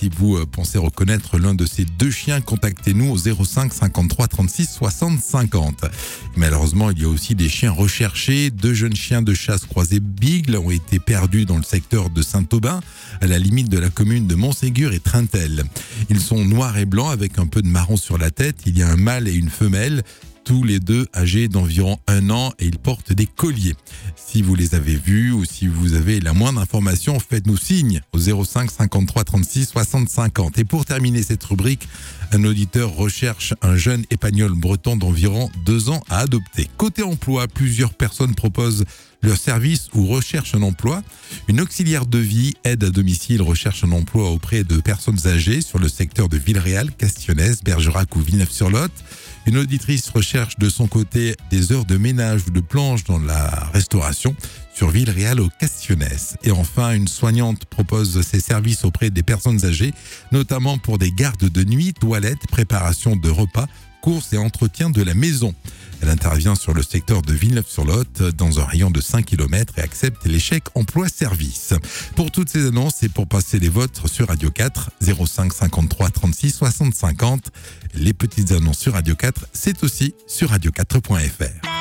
Si vous pensez reconnaître l'un de ces deux chiens, contactez-nous au 05 53 36 60 50. Malheureusement, il y a aussi des chiens recherchés. 2 jeunes chiens de chasse croisés Beagle ont été perdus dans le secteur de Saint-Aubin, à la limite de la commune de Montségur et Trintel. Ils sont noirs et blancs avec un peu de marron sur la tête. Il y a un mâle et une femelle, tous les deux âgés d'environ 1 an, et ils portent des colliers. Si vous les avez vus ou si vous avez la moindre information, faites-nous signe au 05 53 36 60 50. Et pour terminer cette rubrique, un auditeur recherche un jeune épagnol breton d'environ 2 ans à adopter. Côté emploi, plusieurs personnes proposent leur service ou recherchent un emploi. Une auxiliaire de vie, aide à domicile, recherche un emploi auprès de personnes âgées sur le secteur de Villeréal, Castionès, Bergerac ou Villeneuve-sur-Lot. Une auditrice recherche de son côté des heures de ménage ou de planche dans la restauration sur Villeréal au Castionès. Et enfin, une soignante propose ses services auprès des personnes âgées, notamment pour des gardes de nuit, toilettes, préparation de repas, courses et entretien de la maison. Elle intervient sur le secteur de Villeneuve-sur-Lot dans un rayon de 5 km et accepte les chèques emploi-service. Pour toutes ces annonces et pour passer les votes sur Radio 4, 05 53 36 60 50. Les petites annonces sur Radio 4, c'est aussi sur radio4.fr.